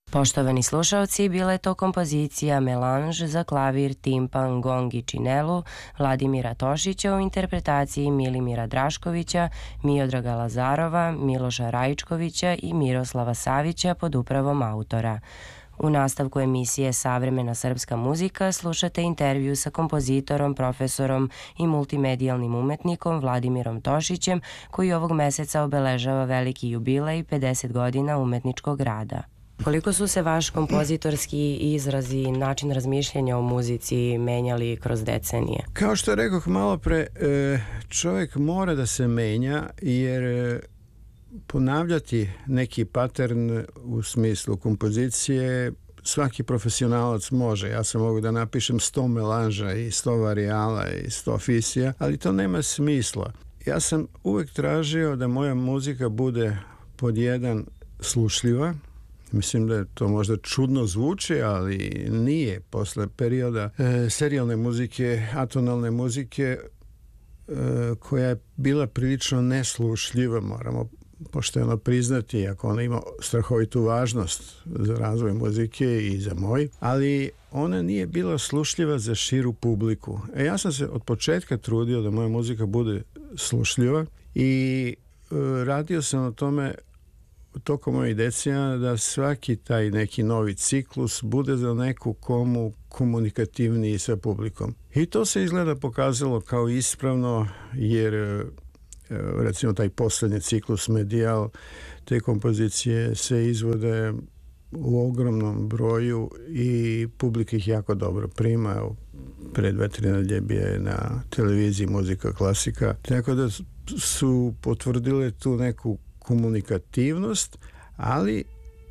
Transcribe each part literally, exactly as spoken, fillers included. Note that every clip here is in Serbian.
Poštovani slušalci, bila je to kompozicija Melanž za klavir, timpan, gong i činelu Vladimira Tošića u interpretaciji Milimira Draškovića, Miodraga Lazarova, Miloša Rajičkovića i Miroslava Savića pod upravom autora. U nastavku emisije Savremena srpska muzika slušate intervju sa kompozitorom, profesorom i multimedijalnim umetnikom Vladimirom Tošićem, koji ovog meseca obeležava veliki jubilej pedeset godina umetničkog rada. Koliko su se vaš kompozitorski izrazi i način razmišljanja o muzici menjali kroz decenije? Kao što rekoh malo pre, čovjek mora da se menja, jer ponavljati neki pattern u smislu kompozicije svaki profesionalac može. Ja sam mogu da napišem sto melanža i sto varijala i sto fisija, ali to nema smisla. Ja sam uvek tražio da moja muzika bude pod jedan slušljiva. Mislim da je to možda čudno zvuči, ali nije. Posle perioda e, serijalne muzike, atonalne muzike, e, koja je bila prilično neslušljiva, moramo pošteno priznati, ako ona ima strahovitu važnost za razvoj muzike i za moj, ali ona nije bila slušljiva za širu publiku. E, ja sam se od početka trudio da moja muzika bude slušljiva i e, radio sam na tome tokom mojih decenija da svaki taj neki novi ciklus bude za neku komu komunikativniji sa publikom. I to se izgleda pokazalo kao ispravno, jer recimo taj poslednji ciklus Medijal, te kompozicije se izvode u ogromnom broju i publika ih jako dobro prima. Pre dve, tri nedelje bio je na televiziji Muzika klasika. Tako da su potvrdile tu neku komunikativnost, ali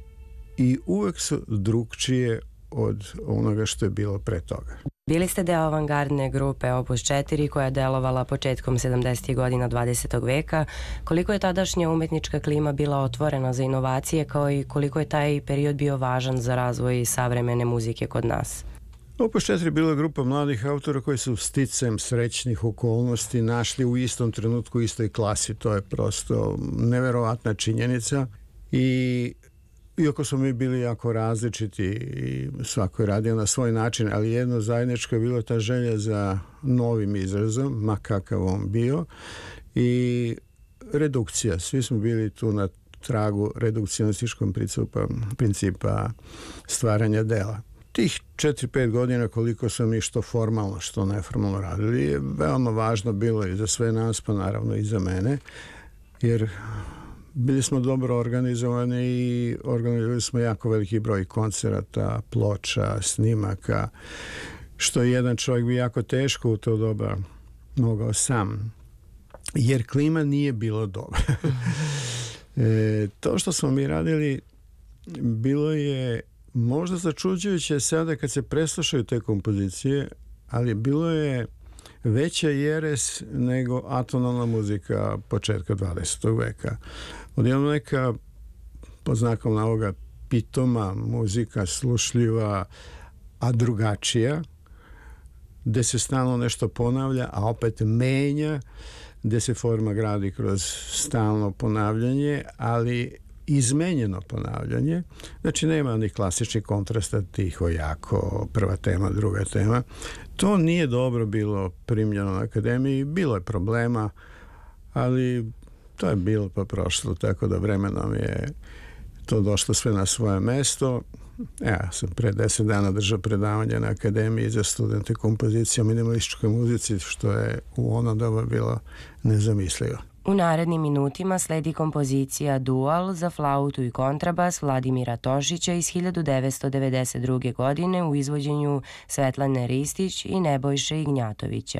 i uvek su drugčije od onoga što je bilo pre toga. Bili ste deo avangardne grupe Opus četiri koja je delovala početkom sedamdesetih godina dvadesetog veka. Koliko je tadašnja umetnička klima bila otvorena za inovacije, kao i koliko je taj period bio važan za razvoj savremene muzike kod nas? Opus četiri je bila grupa mladih autora koji su sticajem srećnih okolnosti našli u istom trenutku u istoj klasi. To je prosto neverovatna činjenica i iako smo mi bili jako različiti i svako je radio na svoj način, ali jedno zajedničko je bilo ta želja za novim izrazom, ma kakav on bio, i redukcija. Svi smo bili tu na tragu redukcionističkom principa, principa stvaranja dela. Tih četiri pet godina koliko smo mi što formalno, što neformalno radili je veoma važno bilo i za sve nas, pa naravno i za mene, jer bili smo dobro organizovani i organizovali smo jako veliki broj koncerata, ploča, snimaka, što jedan čovjek bi jako teško u to doba mogao sam, jer klima nije bilo dobro. e, to što smo mi radili bilo je možda začuđujuće sada kad se preslušaju te kompozicije, ali bilo je veća jeres nego atonalna muzika početka dvadesetog veka. Odjednom neka, po znakom navoga, pitoma muzika, slušljiva, a drugačija, gde se stalno nešto ponavlja, a opet menja, gde se forma gradi kroz stalno ponavljanje, ali izmenjeno ponavljanje. Znači nema ni klasičnih kontrasta, tiho, jako, prva tema, druga tema. To nije dobro bilo primljeno na akademiji, bilo je problema, ali to je bilo pa prošlo, tako da vremenom je to došlo sve na svoje mesto. Ja sam pre deset dana držao predavanje na akademiji za studente kompozicije o minimalističkoj muzici, što je u ono doba bilo nezamislivo. U narednim minutima sledi kompozicija Dual za flautu i kontrabas Vladimira Tošića iz hiljadu devetsto devedeset druge godine u izvođenju Svetlane Ristić i Nebojše Ignjatovića.